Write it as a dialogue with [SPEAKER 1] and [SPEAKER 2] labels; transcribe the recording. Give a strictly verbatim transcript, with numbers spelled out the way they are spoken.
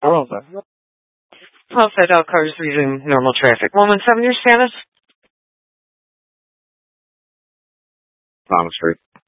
[SPEAKER 1] Rosa.
[SPEAKER 2] All Fed out cars using normal traffic. one one seven, your status?
[SPEAKER 1] On the street.